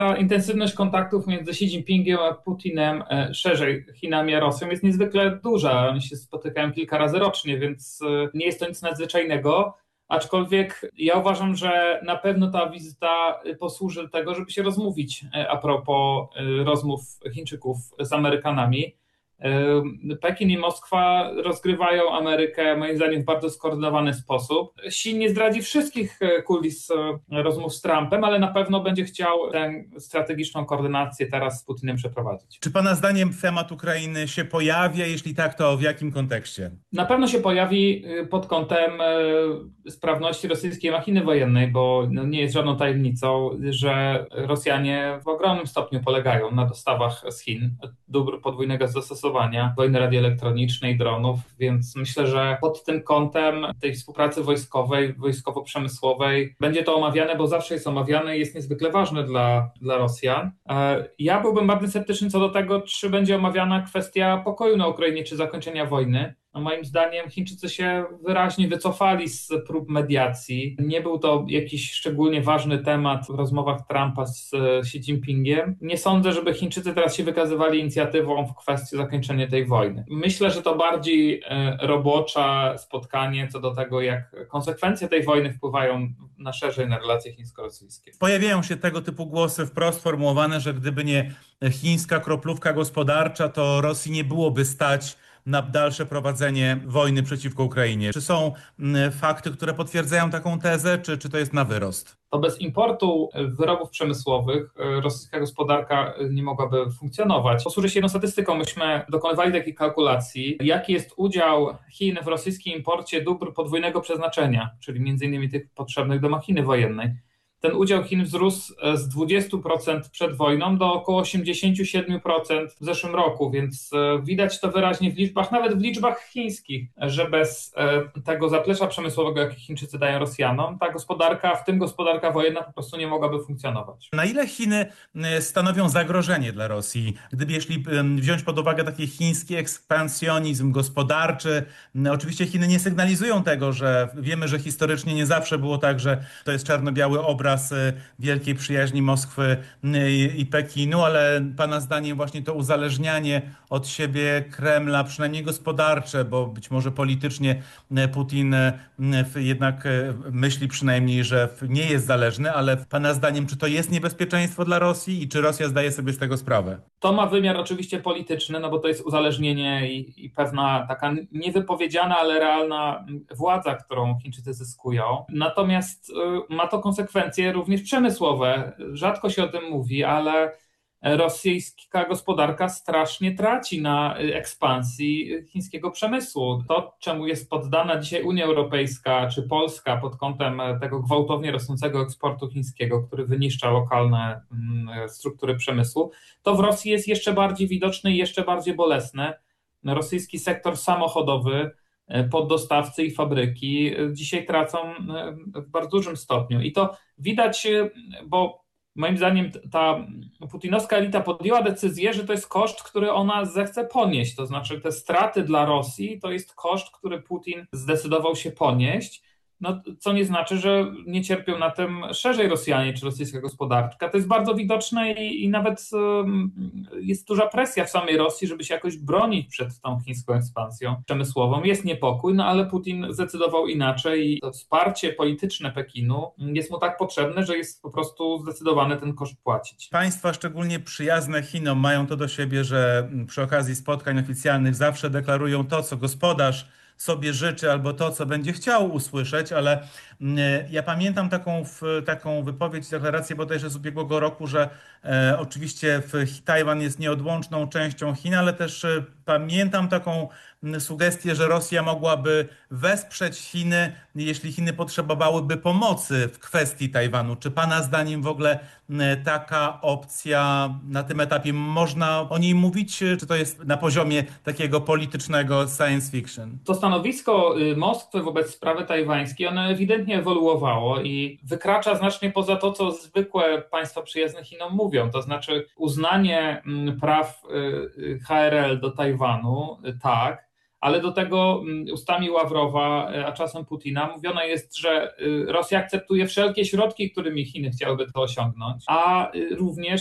intensywność kontaktów między Xi Jinpingiem a Putinem, szerzej Chinami a Rosją, jest niezwykle duża. Oni się spotykają kilka razy rocznie, więc nie jest to nic nadzwyczajnego. Aczkolwiek ja uważam, że na pewno ta wizyta posłuży do tego, żeby się rozmówić a propos rozmów Chińczyków z Amerykanami. Pekin i Moskwa rozgrywają Amerykę, moim zdaniem, w bardzo skoordynowany sposób. Xi nie zdradzi wszystkich kulis rozmów z Trumpem, ale na pewno będzie chciał tę strategiczną koordynację teraz z Putinem przeprowadzić. Czy pana zdaniem temat Ukrainy się pojawia? Jeśli tak, to w jakim kontekście? Na pewno się pojawi pod kątem sprawności rosyjskiej machiny wojennej, bo nie jest żadną tajemnicą, że Rosjanie w ogromnym stopniu polegają na dostawach z Chin dóbr podwójnego zastosowania, wojny radioelektronicznej, dronów, więc myślę, że pod tym kątem tej współpracy wojskowej, wojskowo-przemysłowej będzie to omawiane, bo zawsze jest omawiane i jest niezwykle ważne dla Rosjan. Ja byłbym bardzo sceptyczny co do tego, czy będzie omawiana kwestia pokoju na Ukrainie, czy zakończenia wojny. No moim zdaniem Chińczycy się wyraźnie wycofali z prób mediacji. Nie był to jakiś szczególnie ważny temat w rozmowach Trumpa z Xi Jinpingiem. Nie sądzę, żeby Chińczycy teraz się wykazywali inicjatywą w kwestii zakończenia tej wojny. Myślę, że to bardziej robocze spotkanie co do tego, jak konsekwencje tej wojny wpływają na szerzej na relacje chińsko-rosyjskie. Pojawiają się tego typu głosy wprost sformułowane, że gdyby nie chińska kroplówka gospodarcza, to Rosji nie byłoby stać na dalsze prowadzenie wojny przeciwko Ukrainie. Czy są fakty, które potwierdzają taką tezę, czy to jest na wyrost? To bez importu wyrobów przemysłowych rosyjska gospodarka nie mogłaby funkcjonować. Posłużę się jedną statystyką. Myśmy dokonywali takiej kalkulacji, jaki jest udział Chin w rosyjskim imporcie dóbr podwójnego przeznaczenia, czyli m.in. tych potrzebnych do machiny wojennej. Ten udział Chin wzrósł z 20% przed wojną do około 87% w zeszłym roku, więc widać to wyraźnie w liczbach, nawet w liczbach chińskich, że bez tego zaplecza przemysłowego, jakie Chińczycy dają Rosjanom, ta gospodarka, w tym gospodarka wojenna, po prostu nie mogłaby funkcjonować. Na ile Chiny stanowią zagrożenie dla Rosji? Jeśli wziąć pod uwagę taki chiński ekspansjonizm gospodarczy, oczywiście Chiny nie sygnalizują tego, że wiemy, że historycznie nie zawsze było tak, że to jest czarno-biały obraz wielkiej przyjaźni Moskwy i Pekinu, ale pana zdaniem właśnie to uzależnianie od siebie Kremla, przynajmniej gospodarcze, bo być może politycznie Putin jednak myśli przynajmniej, że nie jest zależny, ale pana zdaniem, czy to jest niebezpieczeństwo dla Rosji i czy Rosja zdaje sobie z tego sprawę? To ma wymiar oczywiście polityczny, no bo to jest uzależnienie i pewna taka niewypowiedziana, ale realna władza, którą Chińczycy zyskują. Natomiast ma to konsekwencje również przemysłowe. Rzadko się o tym mówi, ale rosyjska gospodarka strasznie traci na ekspansji chińskiego przemysłu. To, czemu jest poddana dzisiaj Unia Europejska czy Polska pod kątem tego gwałtownie rosnącego eksportu chińskiego, który wyniszcza lokalne struktury przemysłu, to w Rosji jest jeszcze bardziej widoczne i jeszcze bardziej bolesne. Rosyjski sektor samochodowy, poddostawcy i fabryki dzisiaj tracą w bardzo dużym stopniu. I to widać, bo moim zdaniem ta putinowska elita podjęła decyzję, że to jest koszt, który ona zechce ponieść. To znaczy te straty dla Rosji to jest koszt, który Putin zdecydował się ponieść. No, co nie znaczy, że nie cierpią na tym szerzej Rosjanie czy rosyjska gospodarka. To jest bardzo widoczne i nawet jest duża presja w samej Rosji, żeby się jakoś bronić przed tą chińską ekspansją przemysłową. Jest niepokój, no ale Putin zdecydował inaczej i to wsparcie polityczne Pekinu jest mu tak potrzebne, że jest po prostu zdecydowany ten koszt płacić. Państwa szczególnie przyjazne Chinom mają to do siebie, że przy okazji spotkań oficjalnych zawsze deklarują to, co gospodarz sobie życzy albo to, co będzie chciał usłyszeć, ale ja pamiętam taką wypowiedź, deklarację bodajże z ubiegłego roku, że oczywiście Tajwan jest nieodłączną częścią Chin, ale też pamiętam taką sugestię, że Rosja mogłaby wesprzeć Chiny, jeśli Chiny potrzebowałyby pomocy w kwestii Tajwanu. Czy pana zdaniem w ogóle taka opcja na tym etapie można o niej mówić, czy to jest na poziomie takiego politycznego science fiction? To stanowisko Moskwy wobec sprawy tajwańskiej, ono ewidentnie ewoluowało i wykracza znacznie poza to, co zwykłe państwa przyjazne Chinom mówią, to znaczy uznanie praw HRL do Tajwanu, tak, ale do tego ustami Ławrowa, a czasem Putina mówione jest, że Rosja akceptuje wszelkie środki, którymi Chiny chciałyby to osiągnąć, a również